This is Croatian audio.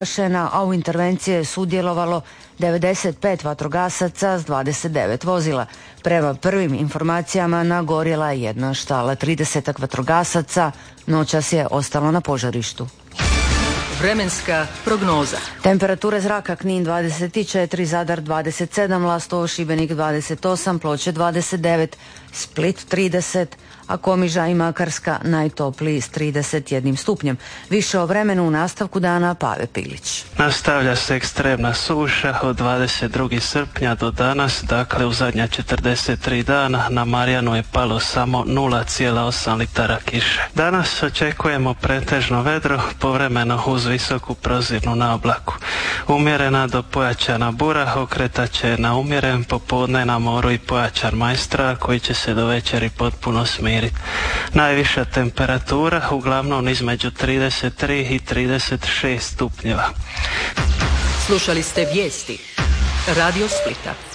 a u intervenciji je sudjelovalo 95 vatrogasaca s 29 vozila. Prema prvim informacijama nagorjela je jedna štala. 30 vatrogasaca noćas je ostalo na požarištu. Vremenska prognoza. Temperature zraka: Knin 24, Zadar 27, Lastovo, Šibenik 28, Ploče 29, Split 30, a Komiža i Makarska najtopliji s 31 stupnjem. Više o vremenu u nastavku dana Pave Pilić. Nastavlja se ekstremna suša od 22. srpnja do danas, dakle u zadnja 43 dana na Marjanu je palo samo 0,8 litara kiše. Danas očekujemo pretežno vedro, povremeno uz visoku prozirnu naoblaku. Umjerena do pojačana bura okretat će na umjeren, popodne na moru i pojačan majstra koji će se do večeri potpuno smiriti. Najviša temperatura uglavnom između 33 i 36 stupnjeva. Slušali ste vijesti Radio Splita.